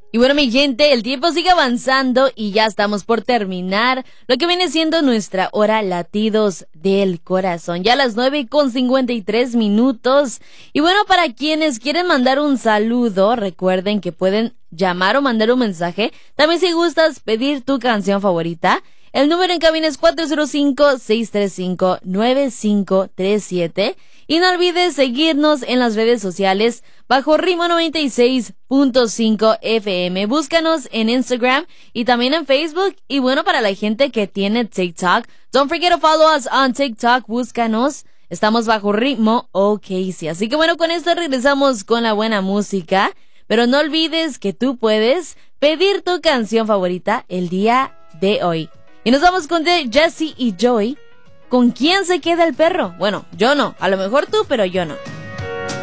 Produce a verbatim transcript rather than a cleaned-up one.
Y bueno, mi gente, el tiempo sigue avanzando y ya estamos por terminar lo que viene siendo nuestra hora Latidos del Corazón. Ya a las nueve con cincuenta y tres minutos. Y bueno, para quienes quieren mandar un saludo, recuerden que pueden llamar o mandar un mensaje. También si gustas pedir tu canción favorita. El número en cabina es cuatro cero cinco, seis tres cinco, nueve cinco tres siete. Y no olvides seguirnos en las redes sociales bajo Ritmo noventa y seis punto cinco F M. Búscanos en Instagram y también en Facebook. Y bueno, para la gente que tiene TikTok, don't forget to follow us on TikTok. Búscanos. Estamos bajo Ritmo O K C. Así que bueno, con esto regresamos con la buena música. Pero no olvides que tú puedes pedir tu canción favorita el día de hoy. Y nos vamos con Jesse y Joy. ¿Con quién se queda el perro? Bueno, yo no. A lo mejor tú, pero yo no.